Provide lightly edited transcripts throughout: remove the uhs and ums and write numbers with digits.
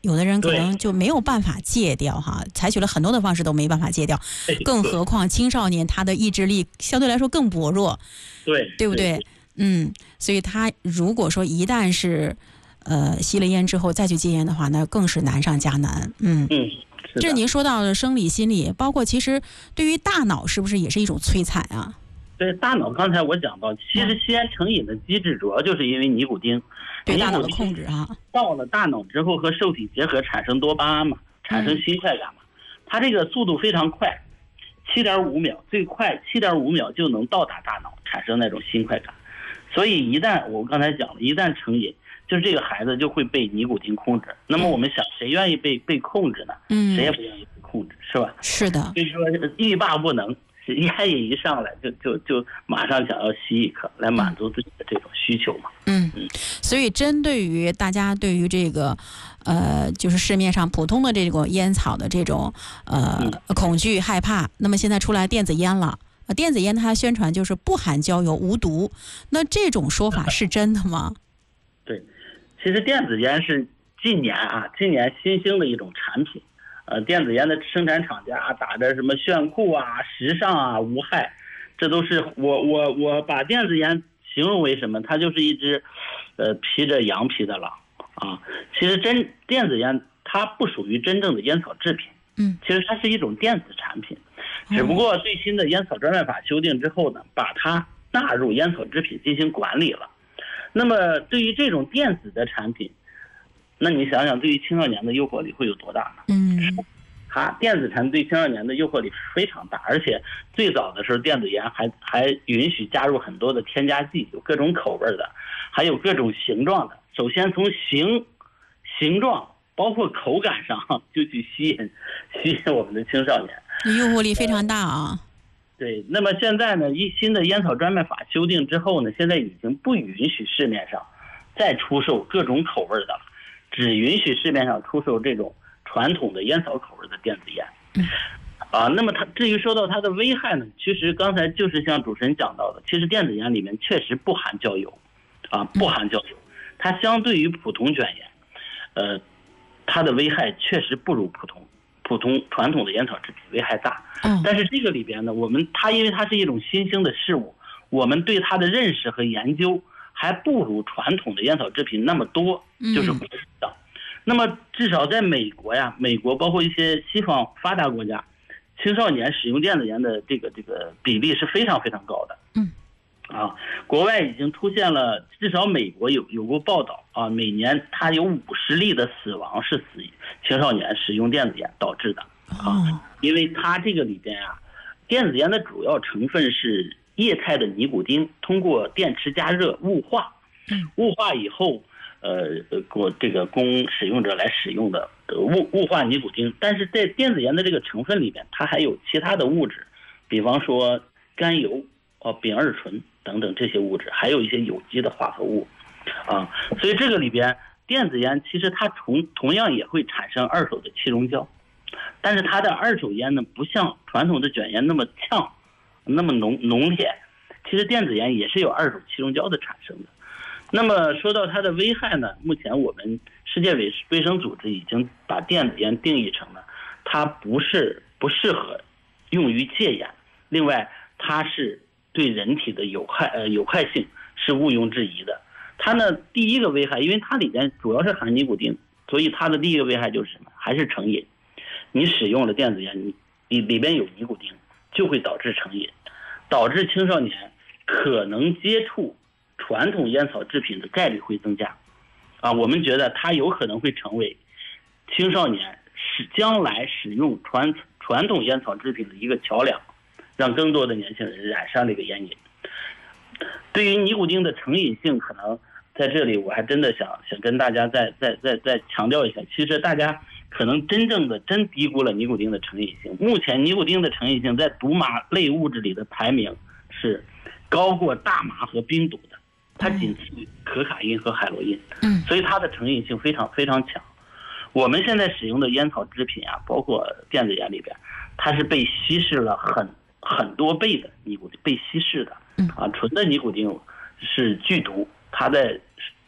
有的人可能就没有办法戒掉哈，采取了很多的方式都没办法戒掉，更何况青少年他的意志力相对来说更薄弱，对不对？所以他如果说一旦是吸了烟之后再去戒烟的话，那更是难上加难。这您说到的生理心理，包括其实对于大脑是不是也是一种摧残啊？ 对大脑，刚才我讲到，其实吸烟成瘾的机制主要就是因为尼古丁对大脑的控制啊。 到了大脑之后和受体结合产生多巴胺嘛，产生新快感嘛，它这个速度非常快，7.5秒，最快7.5秒就能到达大脑，产生那种新快感。所以一旦我刚才讲了，一旦成瘾，就是这个孩子就会被尼古丁控制。那么我们想，谁愿意被控制呢？谁也不愿意被控制，是吧？ 是的。 所以说欲罢不能，烟瘾一上来就马上想要吸一颗来满足自己的这种需求嘛。 所以针对于大家对于这个就是市面上普通的这种烟草的这种恐惧害怕，那么现在出来电子烟了。电子烟它宣传就是不含焦油无毒，那这种说法是真的吗？ 对，其实电子烟是近年新兴的一种产品。电子烟的生产厂家打着什么炫酷啊、时尚啊、无害，这都是我把电子烟形容为什么？它就是一只披着羊皮的狼啊。其实电子烟它不属于真正的烟草制品，其实它是一种电子产品。只不过最新的烟草专卖法修订之后呢，把它纳入烟草制品进行管理了。那么对于这种电子的产品，那你想想，对于青少年的诱惑力会有多大呢？它电子产品对青少年的诱惑力非常大，而且最早的时候，电子烟还允许加入很多的添加剂，有各种口味的，还有各种形状的。首先从形状包括口感上就去吸引我们的青少年。 诱惑力非常大啊。 对，那么现在呢，新的烟草专卖法修订之后呢，现在已经不允许市面上再出售各种口味的了，只允许市面上出售这种传统的烟草口味的电子烟。那么至于说到它的危害呢，其实刚才就是像主持人讲到的，其实电子烟里面确实不含焦油，不含焦油，它相对于普通卷烟，它的危害确实不如普通传统的烟草制品危害大。但是这个里边呢，因为它是一种新兴的事物，我们对它的认识和研究还不如传统的烟草制品那么多，就是不知道。那么至少在美国包括一些西方发达国家，青少年使用电子烟的这个比例是非常非常高的。国外已经出现了，至少美国有过报道啊，每年它有50例的死亡是青少年使用电子烟导致的因为它这个里边电子烟的主要成分是液态的尼古丁，通过电池加热雾化，雾化以后供使用者来使用的雾化尼古丁。但是在电子烟的这个成分里面，它还有其他的物质，比方说甘油、丙二醇等等这些物质，还有一些有机的化合物所以这个里边电子烟其实它同样也会产生二手的气溶胶，但是它的二手烟呢，不像传统的卷烟那么呛，那么浓烈，其实电子烟也是有二手气溶胶的产生的。那么说到它的危害呢，目前我们世界卫生组织已经把电子烟定义成了它不适合用于戒烟，另外它是对人体的有害性是毋庸置疑的。它呢第一个危害，因为它里边主要是含尼古丁，所以它的第一个危害就是什么？还是成瘾。你使用了电子烟，你里边有尼古丁，就会导致成瘾，导致青少年可能接触传统烟草制品的概率会增加我们觉得它有可能会成为青少年将来使用传统烟草制品的一个桥梁，让更多的年轻人染上这个烟瘾。对于尼古丁的成瘾性，可能在这里我还真的想跟大家再强调一下，其实大家可能真低估了尼古丁的成瘾性。目前尼古丁的成瘾性在毒麻类物质里的排名是高过大麻和冰毒的，它仅次于可卡因和海洛因，所以它的成瘾性非常非常强。我们现在使用的烟草制品包括电子烟里边，它是被稀释了很多倍的尼古丁，被稀释的纯的尼古丁是剧毒，它在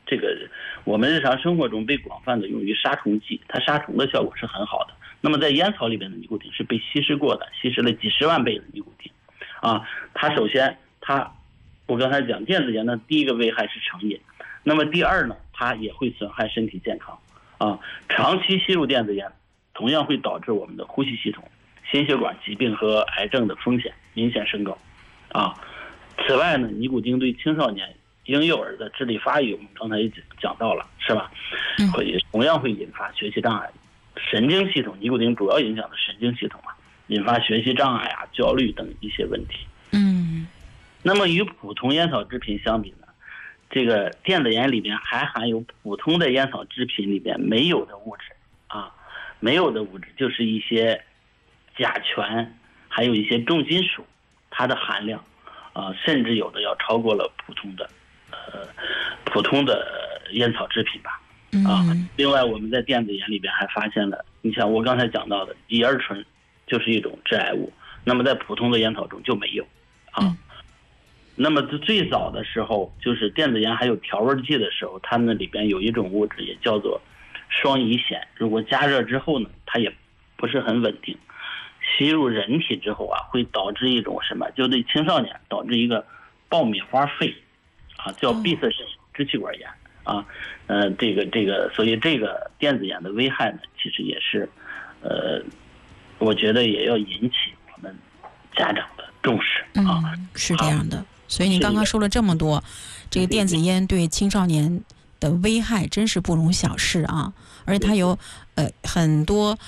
这个我们日常生活中被广泛的用于杀虫剂，它杀虫的效果是很好的。那么在烟草里边的尼古丁是被稀释过的，稀释了几十万倍的尼古丁，它首先我刚才讲电子烟的第一个危害是成瘾，那么第二呢，它也会损害身体健康，长期吸入电子烟同样会导致我们的呼吸系统、心血管疾病和癌症的风险明显升高，此外呢，尼古丁对青少年、婴幼儿的智力发育，我们刚才也讲到了，是吧？同样会引发学习障碍。神经系统，尼古丁主要影响的神经系统引发学习障碍焦虑等一些问题。那么与普通烟草制品相比呢，这个电子烟里边还含有普通的烟草制品里边没有的物质没有的物质就是一些甲醛，还有一些重金属，它的含量甚至有的要超过了普通的烟草制品吧。另外我们在电子烟里边还发现了，你像我刚才讲到的乙二醇就是一种致癌物，那么在普通的烟草中就没有那么最早的时候，就是电子烟还有调味剂的时候，它们里边有一种物质也叫做双乙酰，如果加热之后呢，它也不是很稳定，吸入人体之后会导致一种什么，就对青少年导致一个爆米花肺叫闭塞性支气管炎所以这个电子烟的危害呢，其实也是我觉得也要引起我们家长的重视是这样的。所以您刚刚说了这么多，这个电子烟对青少年的危害真是不容小视而且它有很多